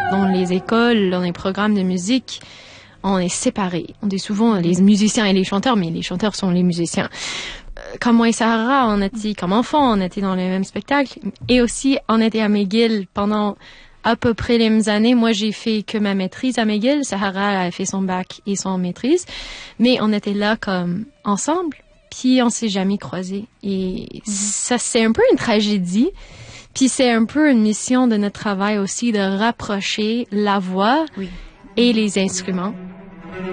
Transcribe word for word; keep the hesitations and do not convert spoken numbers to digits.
dans les écoles, dans les programmes de musique, on est séparés. On dit souvent les musiciens et les chanteurs, mais les chanteurs sont les musiciens. Comme moi et Sarah, on était comme enfants, on était dans le même spectacle. Et aussi, on était à McGill pendant à peu près les mêmes années. Moi, j'ai fait que ma maîtrise à McGill. Sarah a fait son bac et son maîtrise. Mais on était là comme ensemble, puis on s'est jamais croisés. Et mm-hmm. ça, c'est un peu une tragédie. Puis c'est un peu une mission de notre travail aussi de rapprocher la voix oui. et les instruments.